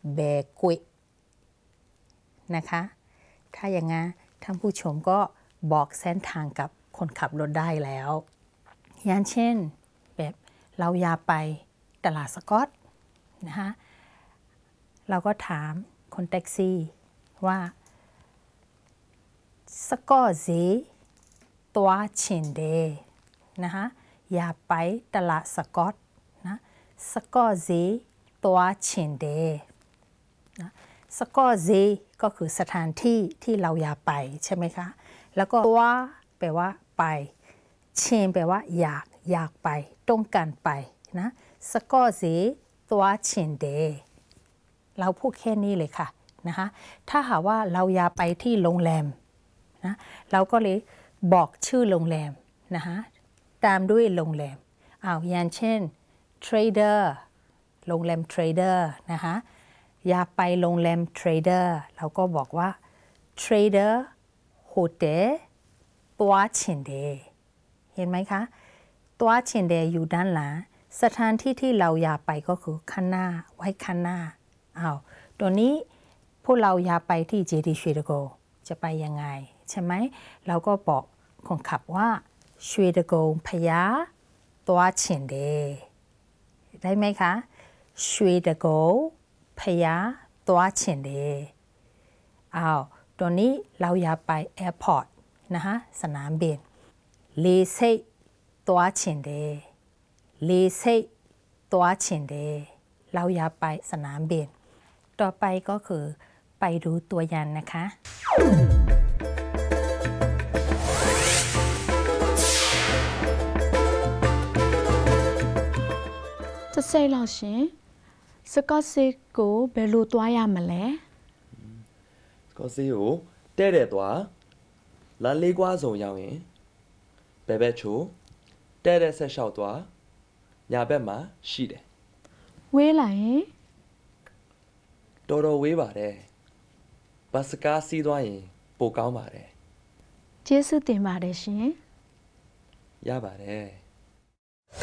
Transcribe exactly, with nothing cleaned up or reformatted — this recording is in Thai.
เบกุยนะคะถ้าอย่างงั้นท่านผู้ชมก็บอกเส้นทางกับคนขับรถได้แล้วอย่างเช่นแบบเราอยากไปตลาดสกอตนะคะเราก็ถามคนแท็กซี่ว่าสกอตซีตัวชินเดนะคะอยากไปตลาดสกอตนะสกอตซีตัวชินเดนะสกอตซีก็คือสถานที่ที่เราอยากไปใช่ไหมคะแล้วก็ตัวแปลว่าไปชินแปลว่าอยากอยากไปต้องการไปนะสกอตซีตัวชินเดเราพูดแค่นี้เลยค่ะนะคะถ้าหากว่าเราอยากไปที่โรงแรมนะเราก็เลยบอกชื่อโรงแรมนะคะตามด้วยโรงแรมอ้าวอย่างเช่น Trader โรงแรม Trader นะคะอยากไปโรงแรม Trader เราก็บอกว่า Trader Hotel ตัวชินเดเห็นไหมคะตัวชินเดอยู่ด้านหลังสถานที่ที่เราอยากไปก็คือข้างหน้าไว้ข้างหน้าอ้าวตัวนี้พวกเราอยากไปที่เจดีย์ชเวดโกจะไปยังไงใช่ไหมเราก็บอกคนขับว่าชเวดโกพยาตัวชินเดได้ไหมคะชเวดโกพยาตัวชินเดอ้าวตัวนี้เราอยากไปแอร์พอร์ตนะคะสนามบินเลเซตัวชินเดเลเซตัวชินเดเราอยากไปสนามบินต่อไปก็คือไปดูตัวอย่างนะคะจะใส่หรอชิสกอตซีကိုဘယ်လိုသွားရမလဲစကောစီကိုတဲ့တဲ့သွားလမ်းလေးကွာဆောင်ရောက်ရင်ဘယ်ဘက်ချိုတဲ့တဲ့ဆက်လျှောက်သွားညာဘက်မှာရှိတယ်ဝေးလာရင်တော်တော်ဝေးပါတယ်ဘတ်စကားစီးသွားရင်ပိုကောင်းပါတယ်ကျေးဇူးတင်ပါတယ်ရှင်ရပါတယ်